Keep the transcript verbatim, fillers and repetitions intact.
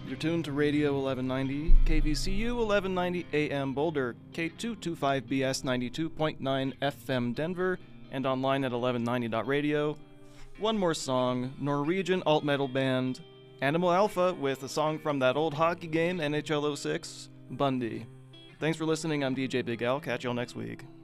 You're tuned to Radio eleven ninety, K V C U eleven ninety A M Boulder, K two twenty-five B S ninety-two point nine F M Denver, and online at eleven ninety dot radio. One more song, Norwegian alt-metal band Animal Alpha with a song from that old hockey game, N H L oh six, Bundy. Thanks for listening, I'm D J Big Al, catch y'all next week.